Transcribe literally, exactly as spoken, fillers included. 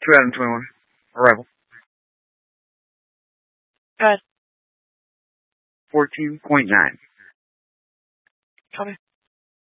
twenty twenty-one. Arrival. Go ahead. fourteen point nine. Copy.